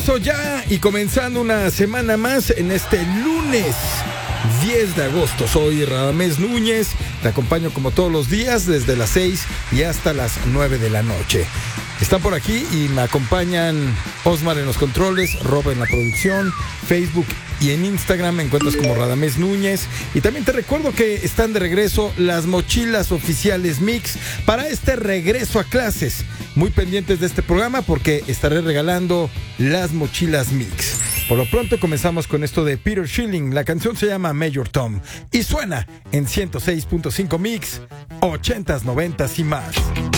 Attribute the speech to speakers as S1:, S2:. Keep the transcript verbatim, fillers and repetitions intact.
S1: regreso ya y comenzando una semana más en este lunes diez de agosto. Soy Radamés Núñez, te acompaño como todos los días desde las seis y hasta las nueve de la noche. Están por aquí y me acompañan Osmar en los controles, Rob en la producción, Facebook y en Instagram me encuentras como Radamés Núñez. Y también te recuerdo que están de regreso las mochilas oficiales Mix para este regreso a clases. Muy pendientes de este programa porque estaré regalando las mochilas Mix. Por lo pronto comenzamos con esto de Peter Schilling. La canción se llama Major Tom y suena en ciento seis punto cinco Mix, ochentas, noventas y más.